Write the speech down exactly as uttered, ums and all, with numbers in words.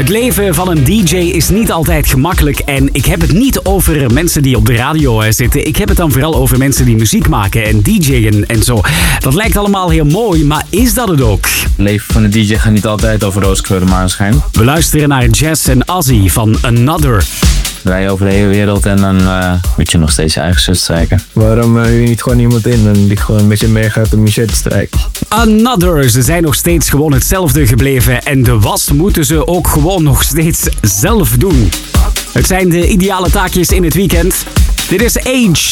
Het leven van een D J is niet altijd gemakkelijk en ik heb het niet over mensen die op de radio zitten. Ik heb het dan vooral over mensen die muziek maken en D J'en en zo. Dat lijkt allemaal heel mooi, maar is dat het ook? Het leven van een D J gaat niet altijd over rooskleuren maneschijn. We luisteren naar Jess en Ozzy van Another. Rij over de hele wereld en dan uh, moet je nog steeds je eigen zus strijken. Waarom uh, je niet gewoon iemand in en die gewoon een beetje meegaat om je shit te strijken? Another, ze zijn nog steeds gewoon hetzelfde gebleven en de was moeten ze ook gewoon nog steeds zelf doen. Het zijn de ideale taakjes in het weekend. Dit is Age.